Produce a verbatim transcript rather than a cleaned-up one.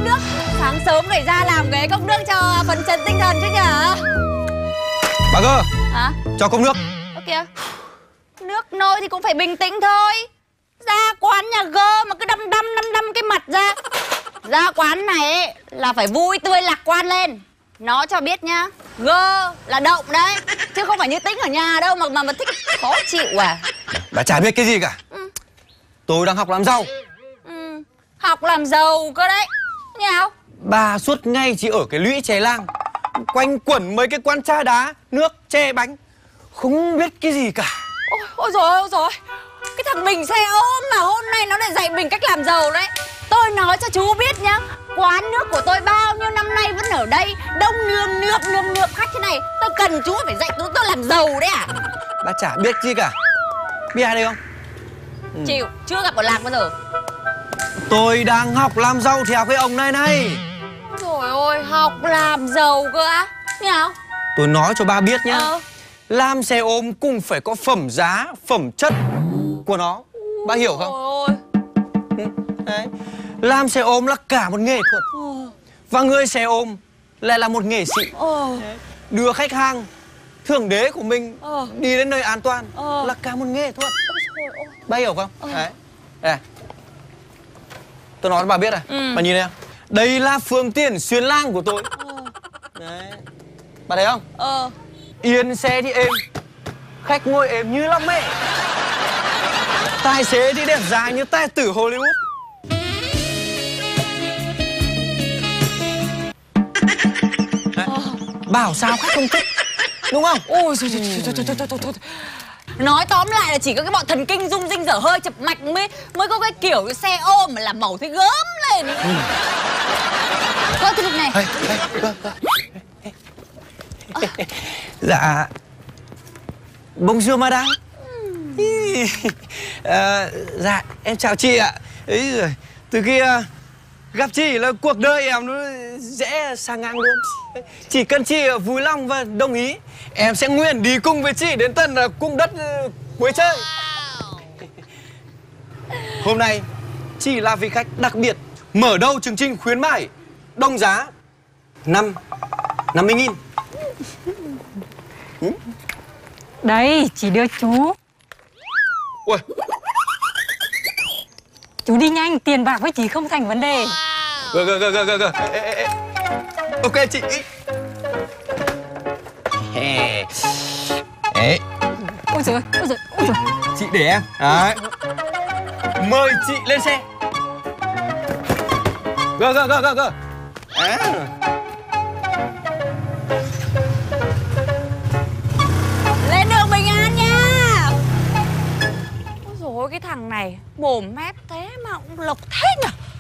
nước. Sáng sớm phải ra làm cái cốc nước cho phấn chấn tinh thần chứ nhở. Bà cơ. Hả? Cho cốc nước. Ơ kìa, nước nôi thì cũng phải bình tĩnh thôi. Ra quán nhà gơ mà cứ đăm đăm đăm đăm cái mặt ra. Ra quán này ấy, là phải vui tươi lạc quan lên. Nó cho biết nhá, gơ là động đấy, chứ không phải như Tĩnh ở nhà đâu mà mà, mà thích khó chịu à. Bà chả biết cái gì cả. Ừ. Tôi đang học làm giàu. Ừ, học làm giàu cơ đấy. Như nào? Bà suốt ngày chỉ ở cái lũy chè lang, quanh quẩn mấy cái quán trà đá, nước, chè, bánh, không biết cái gì cả. Ôi, ôi dồi ôi dồi, cái thằng Bình xe ôm mà hôm nay nó lại dạy mình cách làm giàu đấy. Tôi nói cho chú biết nhá, quán nước của tôi bao nhiêu năm nay vẫn ở đây, đông nườm nượp nườm nượp khách thế này. Tôi cần chú phải dạy tôi, tôi làm giàu đấy à? Bà chả biết gì cả. Biết ai đây không? Ừ. Chịu, chưa gặp ở Lạc bao giờ. Tôi đang học làm giàu theo cái ông này này. Trời ơi, học làm giàu cơ á? Như nào? Tôi nói cho bà biết nhá. Ờ. Làm xe ôm cũng phải có phẩm giá, phẩm chất của nó. Bà hiểu không? Ôi. Đấy. Làm xe ôm là cả một nghệ thuật. Ừ. Và người xe ôm lại là một nghệ sĩ. Ừ. Đưa khách hàng, thượng đế của mình Ừ. đi đến nơi an toàn Ừ. là cả một nghệ thuật. Ôi. Bà hiểu không? Ừ. Đấy. Đây. Tôi nói cho bà biết này. Ừ. Bà nhìn đây. Đây là phương tiện xuyên lang của tôi. Ừ. Đấy. Bà thấy không? Ờ. Yên xe thì êm, khách ngồi êm như lắm mẹ. Tài xế thì đẹp dài như tài tử Hollywood. Đấy. Bảo sao khách không thích, đúng không? Ôi trời, trời, trời, trời, trời, trời, trời. Nói tóm lại là chỉ có cái bọn thần kinh rung rinh dở hơi chập mạch mới mới có cái kiểu cái xe ôm mà làm màu thấy gớm lên. Ừ. Coi cái này. Hey, hey, cơ, cơ. À. Dạ. Bonjour madame. Ừ. À, dạ em chào chị ạ. Ấy rồi, từ khi uh, gặp chị là cuộc đời em nó dễ sang ngang luôn. Chỉ cần chị vui lòng và đồng ý, em sẽ nguyện đi cùng với chị đến tận uh, cung đất uh, cuối trời. Hôm nay chị là vị khách đặc biệt mở đầu chương trình khuyến mãi đồng giá năm năm mươi nghìn. Ừ? Đây, chị đưa chú. Ui. Chú đi nhanh, tiền bạc với chị không thành vấn đề. Gờ gờ gờ gờ gờ gờ. Ê, ê, ê. Ok chị. Ê. Ê. Ôi giời ơi, ôi giời, ôi giời. Chị để em. Đấy. Mời chị lên xe. Gờ gờ gờ gờ gờ. À. Lên đường bình an nha. Ôi dồi ôi, cái thằng này mồm mép thế mà cũng lộc thế nhở.